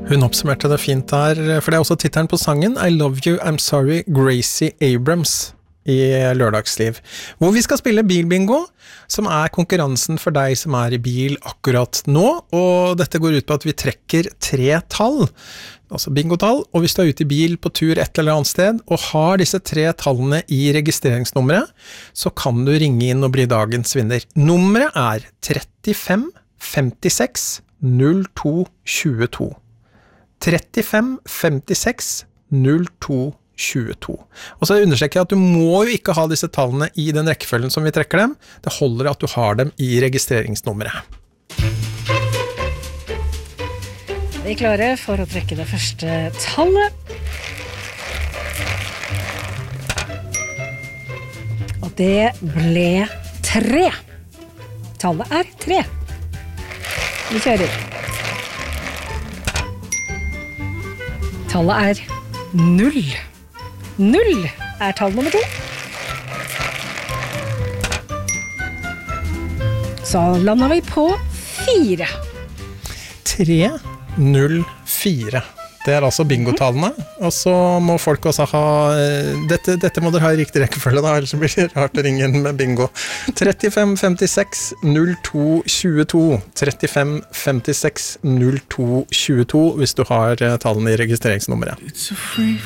Hun oppsummerte det fint der, for det også titelen på sangen I Love You, I'm Sorry, Gracie Abrams i Lørdagsliv, hvor vi skal spille bilbingo, som konkurransen for deg som i bil akkurat nå, og dette går ut på at vi trekker 3 tall, altså bingotall, og hvis du ute i bil på tur et eller annet sted, og har disse 3 tallene i registreringsnummeret, så kan du ringe inn og bli dagens vinner. Nummeret 35 56 02 22. 35 56 02 22. Og så understreker jeg at du må jo ikke ha disse tallene i den rekkefølgen som vi trekker dem. Det holder at du har dem i registreringsnummeret. Vi klare for å trekke det første tallet. Og det ble 3. Tallet 3. Vi kjører. Tallet 0. 0 tall nummer 2. Så lander vi på 4. 3, 0, 4. Det altså bingotallene, og så må folk også ha, dette må dere ha i riktig rekkefølge da, ellers blir det rart å ringe inn med bingo. 35 56 02 22, 35 56 02 22, hvis du har tallene i registreringsnummeret.